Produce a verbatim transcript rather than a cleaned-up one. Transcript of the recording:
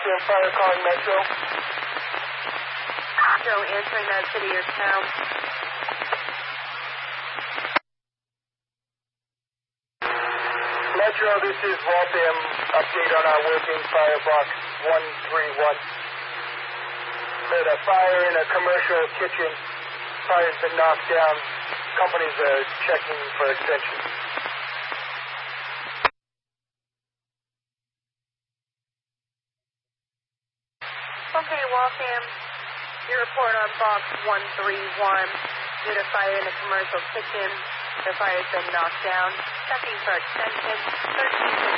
Waltham Fire calling Metro. Metro answering that city or town. Metro, this is Waltham. Update on our working firebox one three one. There's a fire in a commercial kitchen. Fire's been knocked down. Companies are checking for extension. Okay, Waltham. Your report on box one three one. Due to fire in a commercial kitchen. The fire's been knocked down. Checking for extension. thirteen